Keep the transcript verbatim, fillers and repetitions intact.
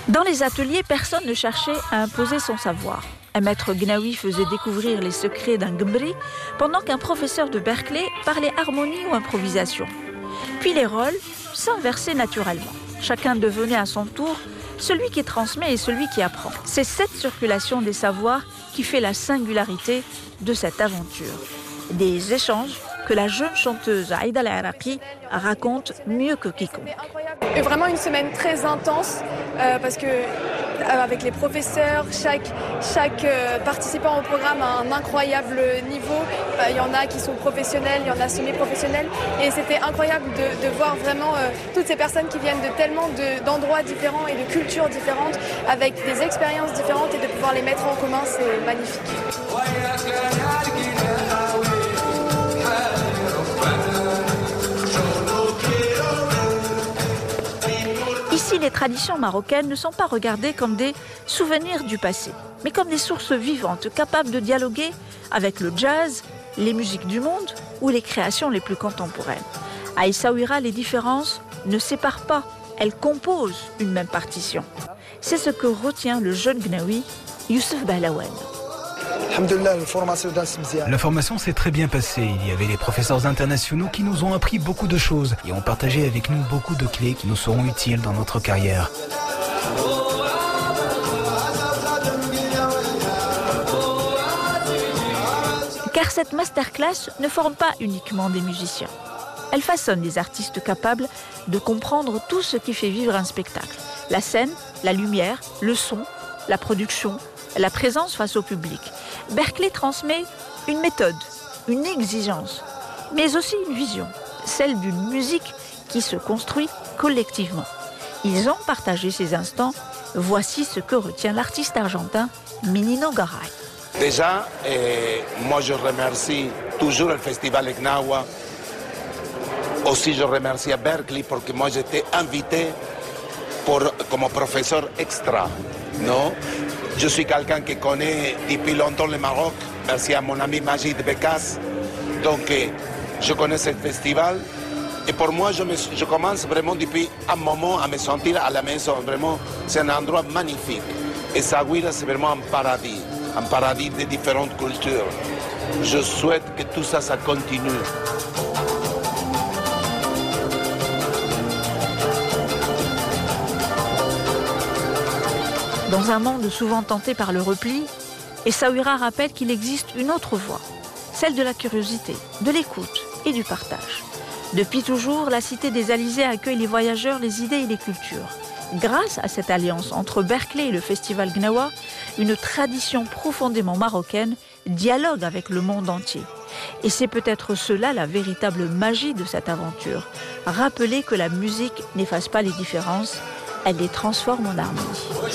Dans les ateliers, personne ne cherchait à imposer son savoir. Un maître Gnawi faisait découvrir les secrets d'un gmbri, pendant qu'un professeur de Berkeley parlait harmonie ou improvisation. Puis les rôles s'inversaient naturellement. Chacun devenait à son tour celui qui transmet et celui qui apprend. C'est cette circulation des savoirs qui fait la singularité de cette aventure. Des échanges que la jeune chanteuse Aïda El Araqi raconte mieux que quiconque. Et vraiment une semaine très intense euh, parce que euh, avec les professeurs, chaque, chaque euh, participant au programme a un incroyable niveau. Euh, il y en a qui sont professionnels, il y en a semi-professionnels. Et c'était incroyable de, de voir vraiment euh, toutes ces personnes qui viennent de tellement de, d'endroits différents et de cultures différentes, avec des expériences différentes, et de pouvoir les mettre en commun, c'est magnifique. Ici, les traditions marocaines ne sont pas regardées comme des souvenirs du passé, mais comme des sources vivantes, capables de dialoguer avec le jazz, les musiques du monde ou les créations les plus contemporaines. À Essaouira, les différences ne séparent pas, elles composent une même partition. C'est ce que retient le jeune Gnawi, Youssef Bahlaouen. La formation s'est très bien passée. Il y avait des professeurs internationaux qui nous ont appris beaucoup de choses et ont partagé avec nous beaucoup de clés qui nous seront utiles dans notre carrière. Car cette masterclass ne forme pas uniquement des musiciens. Elle façonne des artistes capables de comprendre tout ce qui fait vivre un spectacle. La scène, la lumière, le son, la production, la présence face au public. Berkeley transmet une méthode, une exigence, mais aussi une vision, celle d'une musique qui se construit collectivement. Ils ont partagé ces instants. Voici ce que retient l'artiste argentin Menino Garay. Déjà, eh, moi je remercie toujours le Festival Gnawa. Aussi je remercie à Berkeley parce que moi j'étais invité pour, comme professeur extra. Non? Je suis quelqu'un qui connaît depuis longtemps le Maroc, merci à mon ami Majid Bekas. Donc, je connais ce festival. Et pour moi, je, me, je commence vraiment depuis un moment à me sentir à la maison. Vraiment, c'est un endroit magnifique. Et Essaouira, c'est vraiment un paradis, un paradis de différentes cultures. Je souhaite que tout ça, ça continue. Dans un monde souvent tenté par le repli, Essaouira rappelle qu'il existe une autre voie, celle de la curiosité, de l'écoute et du partage. Depuis toujours, la cité des Alizés accueille les voyageurs, les idées et les cultures. Grâce à cette alliance entre Berkeley et le Festival Gnawa, une tradition profondément marocaine dialogue avec le monde entier. Et c'est peut-être cela la véritable magie de cette aventure. Rappeler que la musique n'efface pas les différences, elle les transforme en harmonie.